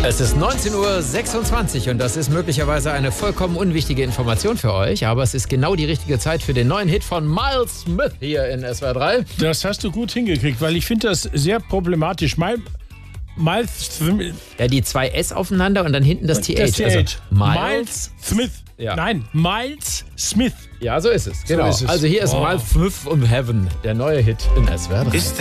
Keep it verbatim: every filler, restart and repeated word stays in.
Es ist neunzehn Uhr sechsundzwanzig und das ist möglicherweise eine vollkommen unwichtige Information für euch, aber es ist genau die richtige Zeit für den neuen Hit von Miles Smith hier in S W R drei. Das hast du gut hingekriegt, weil ich finde das sehr problematisch. Miles Smith. Ja, die zwei S aufeinander und dann hinten das T H. Das T H. Also Miles, Miles Smith. Ja. Nein, Miles Smith. Ja, so ist es. Genau. ist es. Also hier ist Oh. Miles Smith und Heaven, der neue Hit in S W R drei. Ist